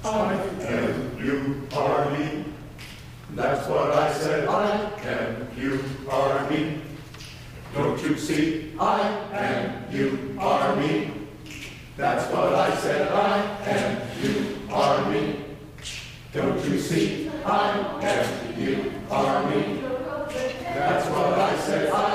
I-N-U-R-E. That's what I said, I-N-U-R-E. Don't you see, I-N-U-R-E. That's what I said, I-N-U-R-E. Don't you see, I-N-U-R-E. That's what I said,